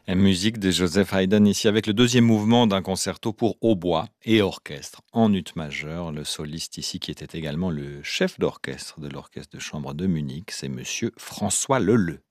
La musique de Joseph Haydn ici avec le deuxième mouvement d'un concerto pour hautbois et orchestre en ut majeur. Le soliste ici qui était également le chef d'orchestre de l'orchestre de chambre de Munich, c'est monsieur François Leleu.